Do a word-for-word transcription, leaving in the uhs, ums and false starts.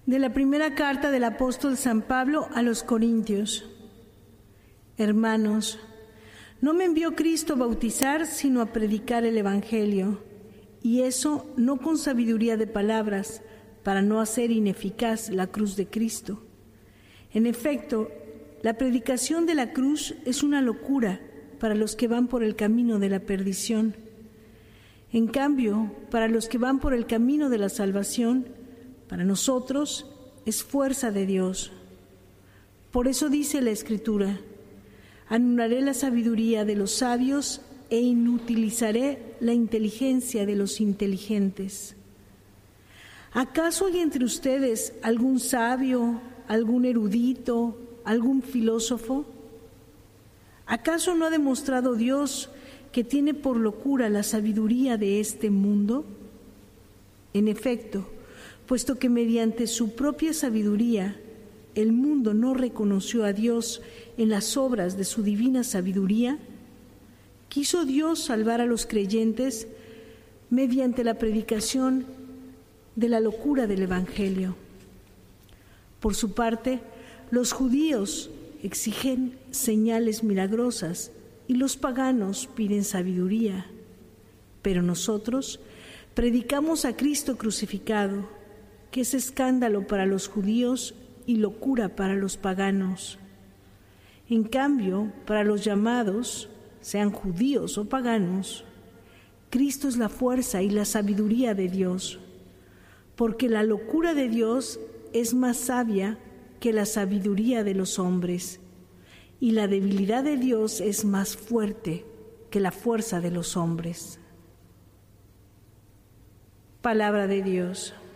De la primera carta del apóstol San Pablo a los Corintios. Hermanos, no me envió Cristo a bautizar, sino a predicar el Evangelio, y eso no con sabiduría de palabras, para no hacer ineficaz la cruz de Cristo. En efecto, la predicación de la cruz es una locura para los que van por el camino de la perdición. En cambio, para los que van por el camino de la salvación, para nosotros es fuerza de Dios. Por eso dice la Escritura: anularé la sabiduría de los sabios e inutilizaré la inteligencia de los inteligentes. ¿Acaso hay entre ustedes algún sabio, algún erudito, algún filósofo? ¿Acaso no ha demostrado Dios que tiene por locura la sabiduría de este mundo? En efecto, puesto que mediante su propia sabiduría el mundo no reconoció a Dios en las obras de su divina sabiduría, quiso Dios salvar a los creyentes mediante la predicación de la locura del Evangelio. Por su parte, los judíos exigen señales milagrosas y los paganos piden sabiduría, pero nosotros predicamos a Cristo crucificado, que es escándalo para los judíos y locura para los paganos. En cambio, para los llamados, sean judíos o paganos, Cristo es la fuerza y la sabiduría de Dios, porque la locura de Dios es más sabia que la sabiduría de los hombres, y la debilidad de Dios es más fuerte que la fuerza de los hombres. Palabra de Dios.